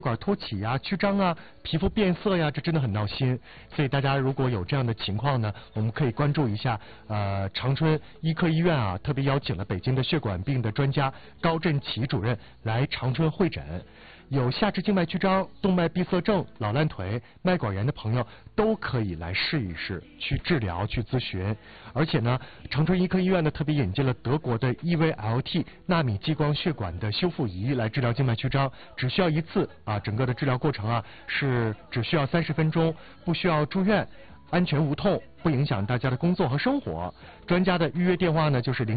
管凸起呀、曲张啊、皮肤变色呀，这真的很闹心。所以大家如果有这样的情况呢，我们可以关注一下长春医科医院啊，特别邀请了北京的血管病的专家高振奇主任来长春会诊。有下肢静脉曲张、动脉闭塞症、老烂腿、脉管炎的朋友都可以来试一试，去治疗、去咨询。而且呢，长春医科医院呢特别引进了德国的 EVLT 纳米激光血管的修复仪来治疗静脉曲张，只需要一次啊，整个的治疗过程啊是只需要30分钟，不需要住院。安全无痛，不影响大家的工作和生活。专家的预约电话呢，就是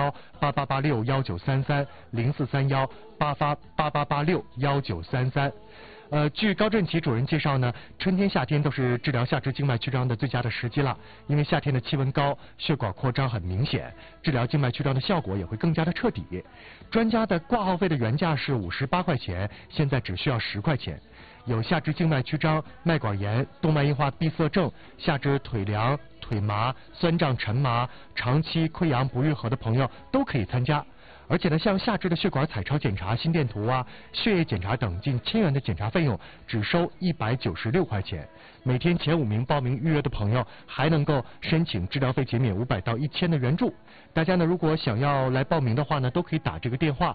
043188861933，043188861933。据高振奇主任介绍呢，春天、夏天都是治疗下肢静脉曲张的最佳的时机了。因为夏天的气温高，血管扩张很明显，治疗静脉曲张的效果也会更加的彻底。专家的挂号费的原价是58块钱，现在只需要10块钱。有下肢静脉曲张、脉管炎、动脉硬化闭塞症、下肢腿凉、腿麻、酸胀沉麻、长期溃疡不愈合的朋友都可以参加。而且呢，像下肢的血管彩超检查、心电图啊、血液检查等近1000元的检查费用，只收196块钱。每天前5名报名预约的朋友，还能够申请治疗费减免500到1000的援助。大家呢，如果想要来报名的话呢，都可以打这个电话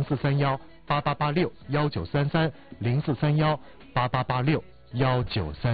043188861933，043188861933，043188861933。